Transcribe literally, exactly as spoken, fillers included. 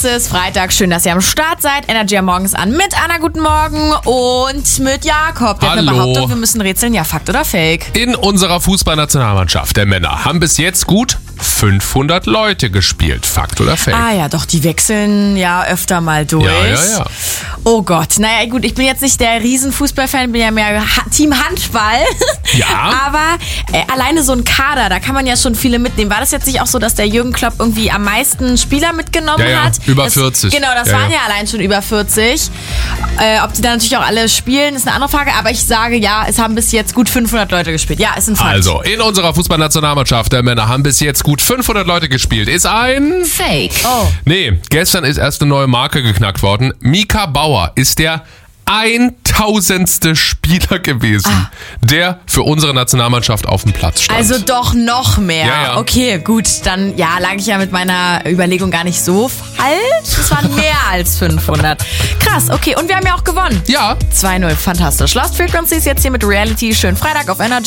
Es ist Freitag, schön, dass ihr am Start seid. Energy am Morgens an mit Anna, guten Morgen und mit Jakob. Der hat eine Hallo. Behauptung, wir müssen rätseln, ja, Fakt oder Fake? In unserer Fußballnationalmannschaft der Männer haben bis jetzt gut fünfhundert Leute gespielt. Fakt oder Fake? Ah ja, doch, die wechseln ja öfter mal durch. Ja, ja, ja. Oh Gott, naja gut, ich bin jetzt nicht der Riesenfußballfan, bin ja mehr ha- Team Handball. Ja. Aber äh, alleine so ein Kader, da kann man ja schon viele mitnehmen. War das jetzt nicht auch so, dass der Jürgen Klopp irgendwie am meisten Spieler mitgenommen Ja, ja, hat? über das, vierzig. Genau, das Ja, waren ja. ja allein schon über vierzig. Äh, ob die dann natürlich auch alle spielen, ist eine andere Frage. Aber ich sage ja, es haben bis jetzt gut fünfhundert Leute gespielt. Ja, ist ein Fakt. Also, in unserer Fußballnationalmannschaft der Männer haben bis jetzt gut fünfhundert Leute gespielt. Ist ein... Fake. Oh. Nee, gestern ist erst eine neue Marke geknackt worden. Mika Bauer ist der eintausendste Spieler gewesen, Ah. der für unsere Nationalmannschaft auf dem Platz stand. Also doch noch mehr. Ja, ja. Okay, gut, dann ja, lag ich ja mit meiner Überlegung gar nicht so falsch. Es waren mehr als fünfhundert. Krass, okay, und wir haben ja auch gewonnen. ja. zwei null, fantastisch. Lost Frequencies jetzt hier mit Reality. Schönen Freitag auf Energy.